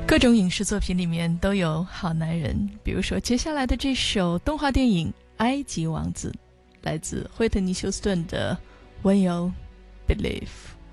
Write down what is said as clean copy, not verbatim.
各种影视作品里面都有好男人，比如说接下来的这首动画电影《埃及王子》，来自惠特尼休斯顿的 When You Believe。